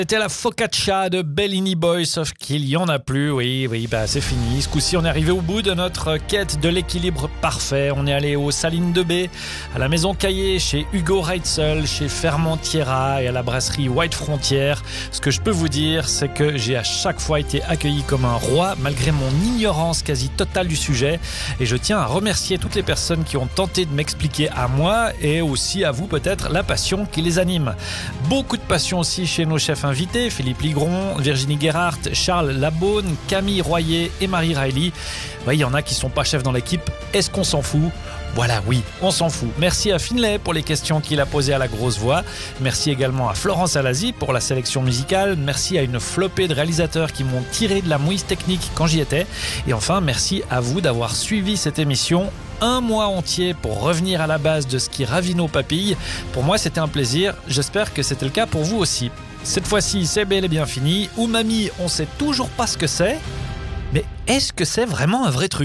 C'était la focaccia de Bellini Boy, sauf qu'il y en a plus. Oui, c'est fini. Ce coup-ci, on est arrivé au bout de notre quête de l'équilibre parfait. On est allé aux Salines de Baie, à la Maison Caillé, chez Hugo Reitzel, chez Fermentiera et à la brasserie White Frontier. Ce que je peux vous dire, c'est que j'ai à chaque fois été accueilli comme un roi, malgré mon ignorance quasi totale du sujet. Et je tiens à remercier toutes les personnes qui ont tenté de m'expliquer à moi et aussi à vous peut-être la passion qui les anime. Beaucoup de passion aussi chez nos chefs invités, Philippe Ligron, Virginie Gerhardt, Charles Labaune, Camille Royer et Marie Riley. Il y en a qui sont pas chefs dans l'équipe. Est-ce qu'on s'en fout ? Voilà, oui, on s'en fout. Merci à Finlay pour les questions qu'il a posées à la grosse voix. Merci également à Florence Alazi pour la sélection musicale. Merci à une flopée de réalisateurs qui m'ont tiré de la mouise technique quand j'y étais. Et enfin, merci à vous d'avoir suivi cette émission un mois entier pour revenir à la base de ce qui ravit nos papilles. Pour moi, c'était un plaisir. J'espère que c'était le cas pour vous aussi. Cette fois-ci, c'est bel et bien fini. Umami, on sait toujours pas ce que c'est. Mais est-ce que c'est vraiment un vrai truc ?